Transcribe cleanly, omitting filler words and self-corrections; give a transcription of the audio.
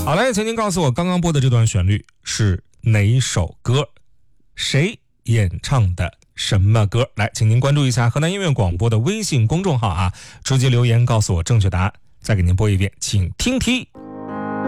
好嘞，请您告诉我刚刚播的这段旋律是哪首歌，谁演唱的什么歌？来，请您关注一下河南音乐广播的微信公众号啊，直接留言告诉我正确答案。再给您播一遍，请听题。